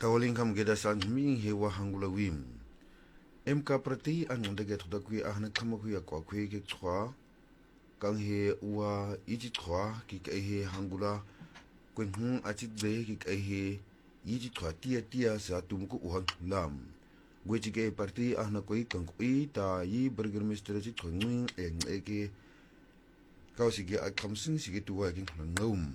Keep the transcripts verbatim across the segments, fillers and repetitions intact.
Tawaling kam geda san ming hewa hangula wim. M K prati an ndage tuda kui ahna kama kui akwa kui ke chwa kang he ua iji chwa ki kai he hangula kwen hung achit be ki kai he iji chwa tia tia sa tumku uhan lam. Gwechi ke parti ahna kui kang kui ta yi burgermeister chi chwa nging eng eke kau sige akam sing sige tuwa king ngum.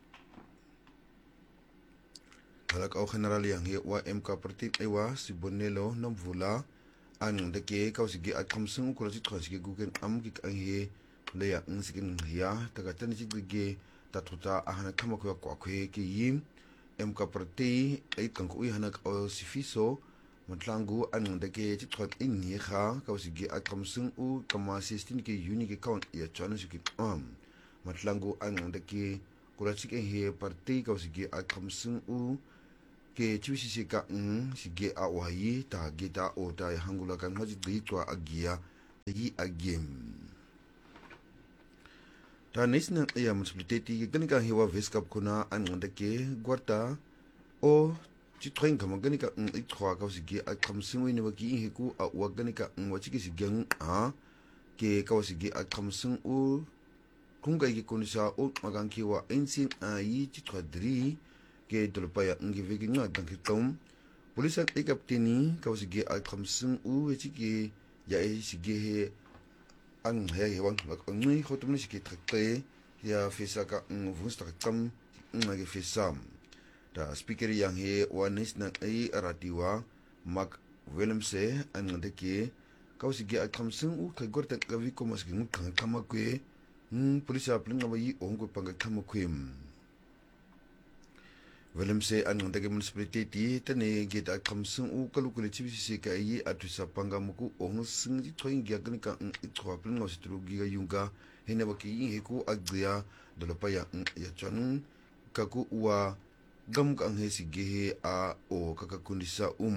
Halak au general yang he wa M K prati ewa si bonelo nam vula an deke kau sige akam sing ukura chi chwa sige gugen am ki kai he leya ng sige ya tagatan chi ge tatuta ahna kama kwa kwa kwe ki yim M K prati ay kang kui hanak au sifiso matlangu an deke chi chwa in ni kha kau sige akam sing u kama sixteen ke uni ke count ya chana sige am matlangu an deke kura chi ke he parti kau sige akam sing u ke chusi si ka ng sige awai ta gita o ta hangula kan haji di twa agia yi agim ta nisna ya municipality ke ganika hewa veskap kuna an ndake gwarta o chi train kama ganika ng itwa ka sige akam singwi ne waki heku a wa ganika ng wachi ke sige a ke ka sige akam sing u kunga ke kunisa o magang ki wa ensin a yi chi twadri ke dolpaya ngi vegi nga dang tom polisa ikaptini ka sige akam sing u wechi ke ya e sige he an he he wan mak ngi khotum ni sige trakte ya fisa ka vus trakam ngi fisam da speaker yang he wanis na ai aratiwa mak willemse an ndeke ka sige akam sing u ka gorta ka vi ko mas ngi kan kama kwe polisa plinga bai ongo panga kama kwem Willem se an ndage municipality tane get a kamsung u kalukule chibi se ka yi atusa panga muku ong sing ji thoing gya kan ka itwa plan no situru giga yunga hene baki yi heku agya dolopaya ya chon kaku uwa gam ka he si ge a o kaka kundisa um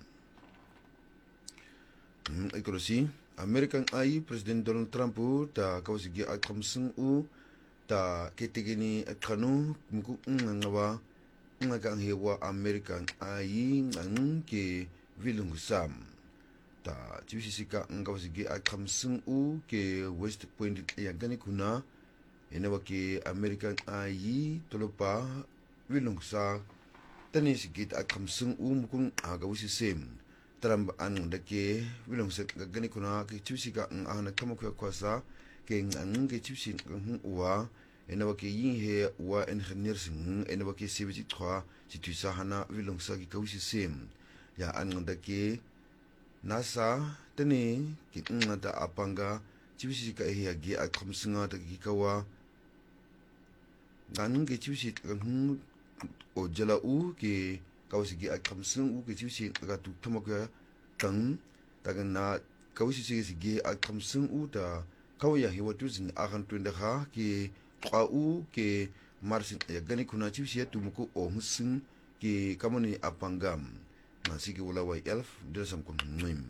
ikorosi American ai President Donald Trump ta kawsi ge a kamsung u ta ketegini kanu muku ngawa ngagang hewa American ai ngang ke vilung sam ta chibisika ngaw sige akam sung u ke West Point ya gani kuna enawa ke American ai tolopa vilung sa tani sige akam sung u mukung agaw si sem Trump an dake vilung sa gani kuna ke chibisika ang ana kama kwa kwasa ke ngang ke chibisi ng uwa enawa ke yin he wa engineer sing enawa ke seventy three situsa hana vilong sa ki kausi sem ya an ndake nasa tene ki ngata apanga chibisi ka he agi akham singa ta ki kawa ganung ke chibisi kan o jala u ke kausi gi akham sing u ke chibisi ka tu thamaka tang daga na kausi si gi akham sing u ta kawya he watu zin akan twenda ha ki Kau ke marsin ya gani kuna chipsi ya tumuku o musin ke kamani apangam nasi ke wala wai elf desam kun nim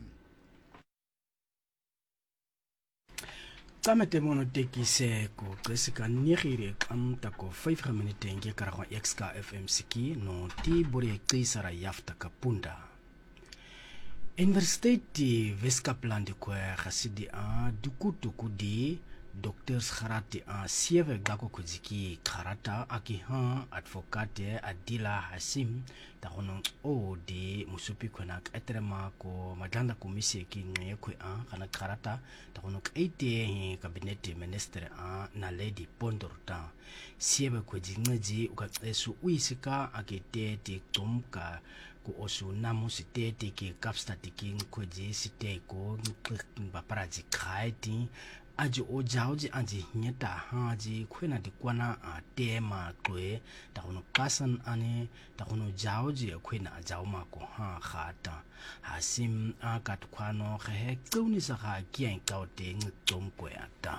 Tamete mono teki se ko kesika nihire kam tako five minute nge karagon X K F M siki no ti bore kisara yafta kapunda University Veskapland ko khasidi a dukutuku di Docteurs Kharati a sieve gako kuziki Kharata aki han advocate Adila Hasim takono o de musupi konak etrema ko madanda komisi ki ngye ko a kana Kharata takono ite cabinet minister a na lady pondorta sieve ko jingaji ukaesu uisika akite ti tomka ko osu namu sitete ki kapstati ki koji site ko baparaji khaiti aji o jaoji anji nyeta haji kwena di kwana a tema kwe takono kasan ane takono jaoji kwena jaoma ko ha khata Hasim akat kwano khe kuni sa kha kien kaute ngtom kwe ata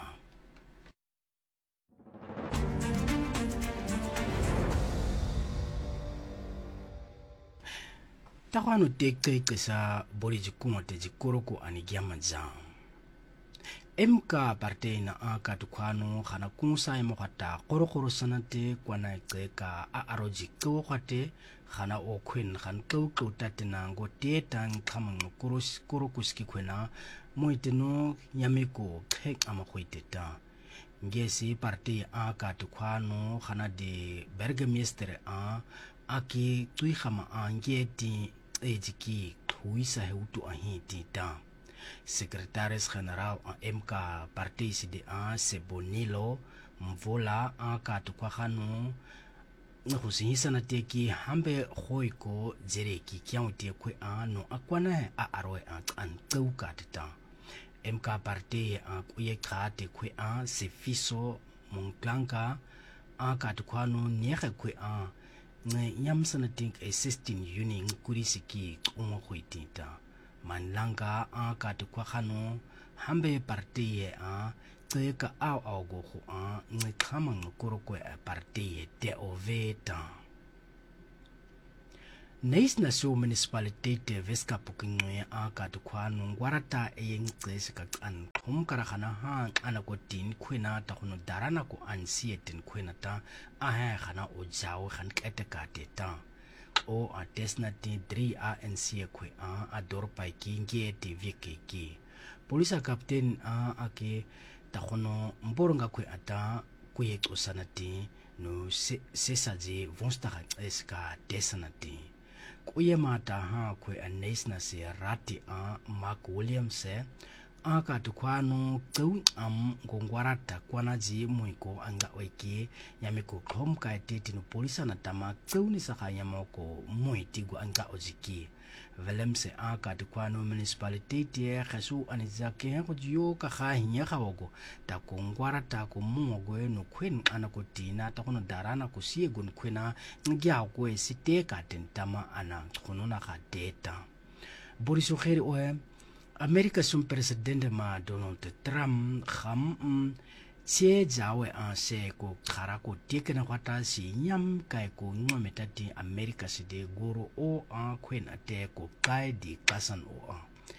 takwano tekte kesa bori jikumo te jikoroko ani gyama jam emka partei na aka tukwano khana kunsa emo khata korokoro sanate kwana tseka a aroji ko khate khana o khwen khan ko ko tatena ngo te tang khamang koros korokuski khwena moiteno yamiko khek ama khoiteta ngesi partei aka tukwano khana de bergmeister a aki tui khama angeti ejiki thuisa heutu ahiti ta Secretaris General a M K Partei C D A Sebonilo Mvola a katukwakano ngusihisa na teki hambe khoiko zereki kyauti kwe a no akwana a aroe a antau katita M K Partei a kuye kate kwe a Sefiso Monklanka a katukwano nyeke kwe a nge yamsana think assisting union kurisiki umwa kweitita manlanga a katukwakano hambe partei a tseka au au go go a ngikama ngukorokwe partei te oveta Neis na so municipality veska pukingwe a katukwano ngwarata e ngcese ka an khumkara khana ha ana ko tin khwena ta khono darana ko ansie tin khwena ta a ha khana o jawo khan kete ka te ta o a desna tin three a nc khwe a ador pai kinge T V K K polisa captain a ake ta khono mboronga khwe ata kuye tsosanati no sesaje vonsta eska desanati kuye mata ha khwe a naisna se rati a Mark Williams a ka tukwano tau am ngongwarata kwana ji muiko anga oiki yamiko khom ka tete no polisa na tama tau ni saka yamoko muitigu anga ojiki velemse a ka tukwano municipality te khasu anizake ko jo ka kha hinya khawogo ta kongwarata ko muogo no khwen ana ko tina ta kono darana ko siegun khwena ngya ko esite ka tentama ana kono na ka data boriso khere o America sum president ma Donald Trump kham che jawe a se ko khara ko tekena kwata si nyam kai ko ngometa ti America se de goro o a khwen ate ko kai di kasan o a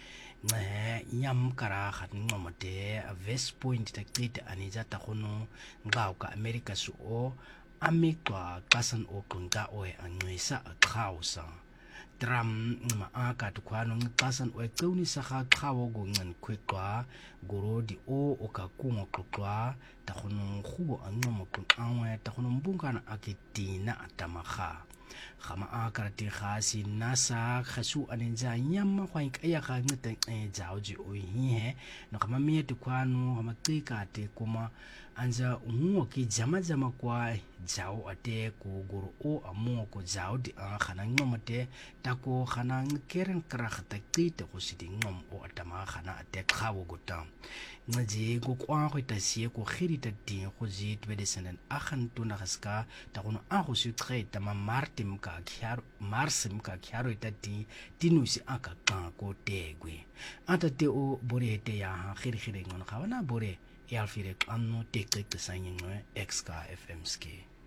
ne nyam kara khat ngomate a West Point ta kit anija ta khono ngau ka America su o amikwa kasan o kunga o e angwesa a khausa Trump ma aka tukwano ngikasan o ekuni saka khawo go ngan kwekwa goro di o okakungo kwekwa ta khono khubo angomo kun anwe ta khono mbungana akitina atamakha khama aka ti khasi nasa khasu anenza nyama kwa ikaya ka ngita e jaoji o hihe no kama mie tukwano kama tika te kuma anja umuo ki jama jama kwa jao ate ko goro o amuo ko jao di a khana ngomate tako khana ngkeren krakhta kite ko sidi ngom o atama khana ate khawo gota ngaji ko kwa ko tasie ko khirita ti ko ji tbedesenen akhan tuna khaska ta kono a go su tre ta ma martim ka khyar marsim ka khyaro itati tinusi aka ka ko tegwe ata te o bore te ya khiri khiri ngon khawana bore Yalfire anno teklik de sanyin X K F M ski.